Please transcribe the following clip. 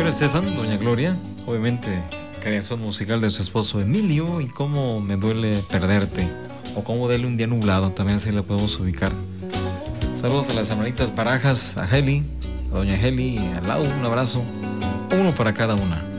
señor Estefan, doña Gloria, obviamente creación musical de su esposo Emilio, y Cómo me duele perderte, o Cómo darle un día nublado, también así la podemos ubicar. Saludos a las hermanitas Barajas, a Heli, a doña Heli y a Lau, un abrazo, uno para cada una.